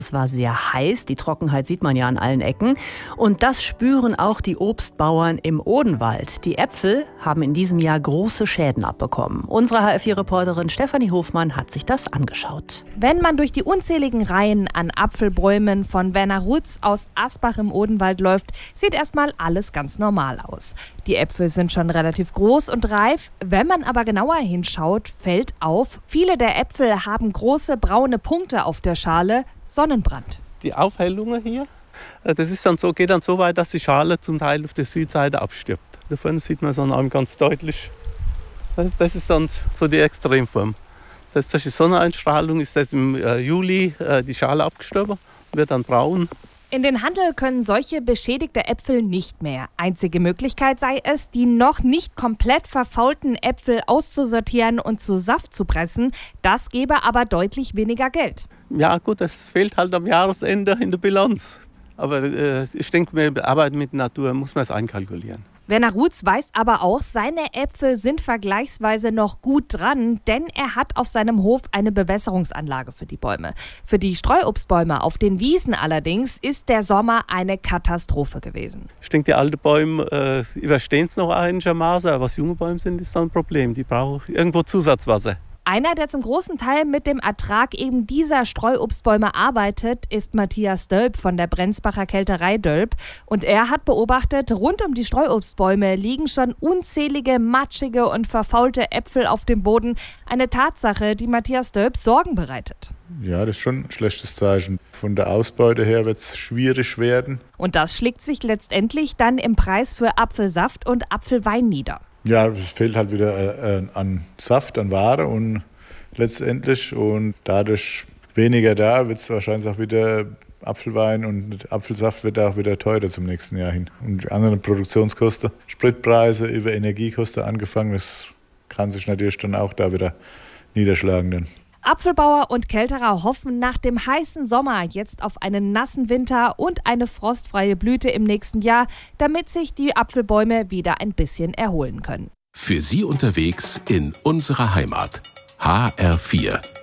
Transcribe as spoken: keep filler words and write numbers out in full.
Es war sehr heiß, die Trockenheit sieht man ja an allen Ecken. Und das spüren auch die Obstbauern im Odenwald. Die Äpfel haben in diesem Jahr große Schäden abbekommen. Unsere H F vier-Reporterin Stefanie Hofmann hat sich das angeschaut. Wenn man durch die unzähligen Reihen an Apfelbäumen von Werner Rutz aus Asbach im Odenwald läuft, sieht erstmal alles ganz normal aus. Die Äpfel sind schon relativ groß und reif. Wenn man aber genauer hinschaut, fällt auf, viele der Äpfel haben große braune Punkte auf der Schale. Sonnenbrand. Die Aufhellungen hier, das ist dann so, geht dann so weit, dass die Schale zum Teil auf der Südseite abstirbt. Davon sieht man so einen Arm ganz deutlich. Das ist dann so die Extremform. Das durch die Sonneneinstrahlung ist das im Juli die Schale abgestorben, wird dann braun. In den Handel können solche beschädigte Äpfel nicht mehr. Einzige Möglichkeit sei es, die noch nicht komplett verfaulten Äpfel auszusortieren und zu Saft zu pressen. Das gäbe aber deutlich weniger Geld. Ja gut, das fehlt halt am Jahresende in der Bilanz. Aber äh, ich denke, wir arbeiten mit der Natur, muss man es einkalkulieren. Werner Rutz weiß aber auch, seine Äpfel sind vergleichsweise noch gut dran, denn er hat auf seinem Hof eine Bewässerungsanlage für die Bäume. Für die Streuobstbäume auf den Wiesen allerdings ist der Sommer eine Katastrophe gewesen. Ich denke, die alten Bäume äh, überstehen es noch einigermaßen, aber was junge Bäume sind, ist dann ein Problem. Die brauchen irgendwo Zusatzwasser. Einer, der zum großen Teil mit dem Ertrag eben dieser Streuobstbäume arbeitet, ist Matthias Dölp von der Brenzbacher Kälterei Dölp. Und er hat beobachtet, rund um die Streuobstbäume liegen schon unzählige matschige und verfaulte Äpfel auf dem Boden. Eine Tatsache, die Matthias Dölp Sorgen bereitet. Ja, das ist schon ein schlechtes Zeichen. Von der Ausbeute her wird es schwierig werden. Und das schlägt sich letztendlich dann im Preis für Apfelsaft und Apfelwein nieder. Ja, es fehlt halt wieder äh, an Saft, an Ware und letztendlich und dadurch weniger da, wird es wahrscheinlich auch wieder Apfelwein und Apfelsaft wird auch wieder teurer zum nächsten Jahr hin. Und die anderen Produktionskosten, Spritpreise über Energiekosten angefangen, das kann sich natürlich dann auch da wieder niederschlagen dann. Apfelbauer und Kälterer hoffen nach dem heißen Sommer jetzt auf einen nassen Winter und eine frostfreie Blüte im nächsten Jahr, damit sich die Apfelbäume wieder ein bisschen erholen können. Für Sie unterwegs in unserer Heimat. H R vier.